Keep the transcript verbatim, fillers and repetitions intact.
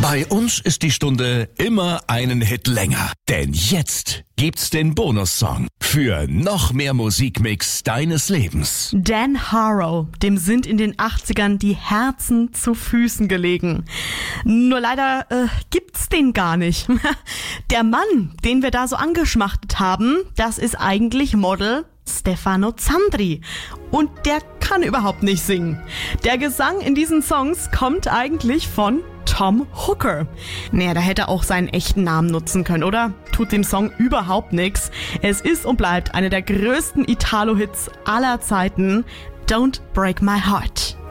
Bei uns ist die Stunde immer einen Hit länger. Denn jetzt gibt's den Bonussong für noch mehr Musikmix deines Lebens. Dan Harrow, dem sind in den achtzigern die Herzen zu Füßen gelegen. Nur leider äh, gibt's den gar nicht. Der Mann, den wir da so angeschmachtet haben, das ist eigentlich Model Stefano Zandri. Und der kann überhaupt nicht singen. Der Gesang in diesen Songs kommt eigentlich von Tom Hooker. Naja, da hätte er auch seinen echten Namen nutzen können, oder? Tut dem Song überhaupt nichts. Es ist und bleibt einer der größten Italo-Hits aller Zeiten. Don't Break My Heart.